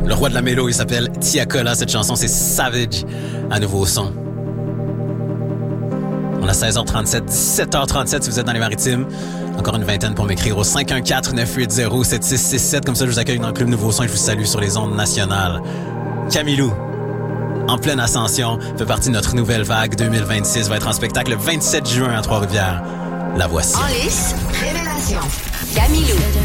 Le roi de la mélo, il s'appelle Tiakola. Cette chanson, c'est Savage, à nouveau son. On a 16h37, 17h37 si vous êtes dans les maritimes. Encore une vingtaine pour m'écrire au 514-980-7667. Comme ça, je vous accueille dans le Club Nouveau Son et je vous salue sur les ondes nationales. Camilou, en pleine ascension, fait partie de notre nouvelle vague 2026. Va être en spectacle le 27 juin à Trois-Rivières. La voici. En lice, révélation. Camilou.